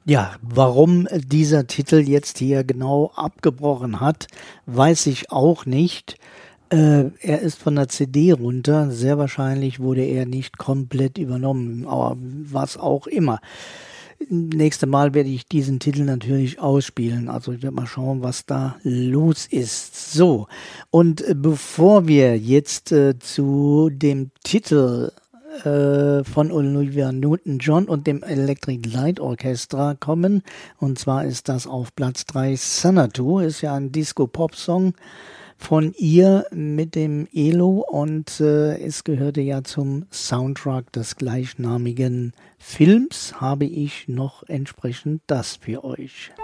Ja, warum dieser Titel jetzt hier genau abgebrochen hat, weiß ich auch nicht. Er ist von der CD runter. Sehr wahrscheinlich wurde er nicht komplett übernommen, aber was auch immer. Nächste Mal werde ich diesen Titel natürlich ausspielen. Also ich werde mal schauen, was da los ist. So, und bevor wir jetzt zu dem Titel von Olivia Newton-John und dem Electric Light Orchestra kommen, und zwar ist das auf Platz 3 Xanadu, ist ja ein Disco-Pop-Song von ihr mit dem ELO und es gehörte ja zum Soundtrack des gleichnamigen Films, habe ich noch entsprechend das für euch.